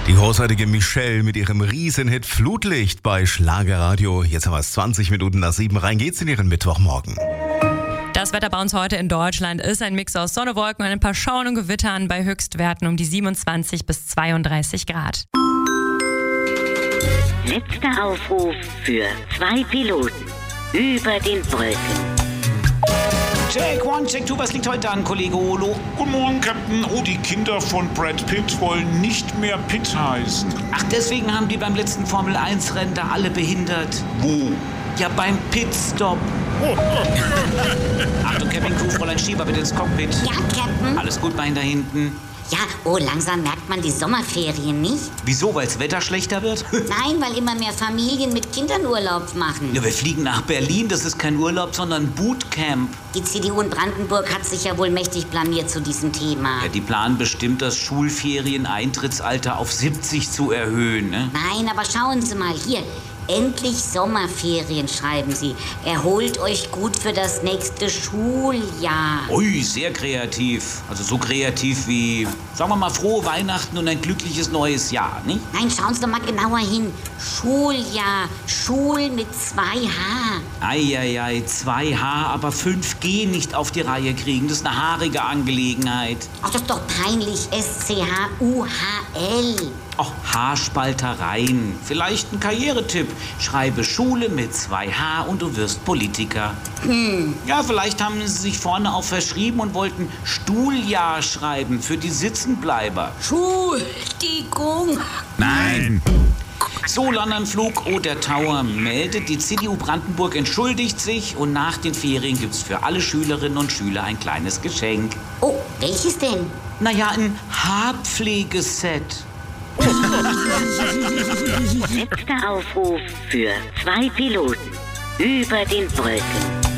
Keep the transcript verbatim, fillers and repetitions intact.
Die großartige Michelle mit ihrem Riesenhit Flutlicht bei Schlagerradio. Jetzt haben wir es zwanzig Minuten nach sieben. Rein geht's in ihren Mittwochmorgen. Das Wetter bei uns heute in Deutschland ist ein Mix aus Sonne, Wolken und ein paar Schauern und Gewittern bei Höchstwerten um die siebenundzwanzig bis zweiunddreißig Grad. Letzter Aufruf für zwei Piloten über den Wolken. Check one, check two, was liegt heute an, Kollege Olo? Guten Morgen, Captain. Oh, die Kinder von Brad Pitt wollen nicht mehr Pitt heißen. Ach, deswegen haben die beim letzten Formel eins Rennen da alle behindert. Wo? Ja, beim Pitstop. Achtung, Cabin Crew, Fräulein Schieber, bitte ins Cockpit. Ja, Captain. Alles gut, Bein da hinten. Ja, oh, langsam merkt man die Sommerferien nicht. Wieso, weil das Wetter schlechter wird? Nein, weil immer mehr Familien mit Kindern Urlaub machen. Ja, wir fliegen nach Berlin, das ist kein Urlaub, sondern Bootcamp. Die C D U in Brandenburg hat sich ja wohl mächtig blamiert zu diesem Thema. Ja, die planen bestimmt, das Schulferien-Eintrittsalter auf siebzig zu erhöhen, ne? Nein, aber schauen Sie mal hier. Endlich Sommerferien, schreiben Sie. Erholt euch gut für das nächste Schuljahr. Ui, sehr kreativ. Also so kreativ wie, sagen wir mal, frohe Weihnachten und ein glückliches neues Jahr, nicht? Nein, schauen Sie doch mal genauer hin. Schuljahr, Schul mit zwei H. Eieiei, zwei H, aber fünf G nicht auf die Reihe kriegen. Das ist eine haarige Angelegenheit. Ach, das ist doch peinlich. S C H U H L. Ach, Haarspaltereien. Vielleicht ein Karrieretipp. Schreibe Schule mit zwei H und du wirst Politiker. Hm. Ja, vielleicht haben sie sich vorne auch verschrieben und wollten Stuhljahr schreiben für die Sitzenbleiber. Schuldigung. Nein. So, London-Flug, oh, der Tower meldet, die C D U Brandenburg entschuldigt sich und nach den Ferien gibt's für alle Schülerinnen und Schüler ein kleines Geschenk. Oh, welches denn? Naja, ein Haarpflegeset. Letzter Aufruf für zwei Piloten über den Wolken.